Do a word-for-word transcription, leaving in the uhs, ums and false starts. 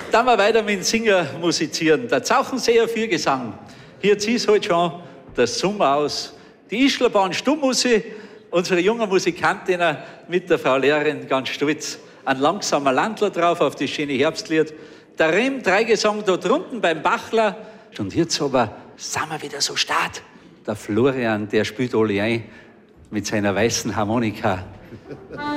Dann wir weiter mit dem Singer musizieren. Der Zauchenseher für Gesang. Hier zieht es halt schon der Sommer aus. Die Ischlerbahn Stummmusik, unsere jungen Musikantinnen mit der Frau Lehrerin ganz stolz. Ein langsamer Landler drauf auf das schöne Herbstlied. Der Rem, Dreigesang dort drunten beim Bachler. Und jetzt aber sind wir wieder so stark. Der Florian, der spielt alle ein mit seiner weißen Harmonika.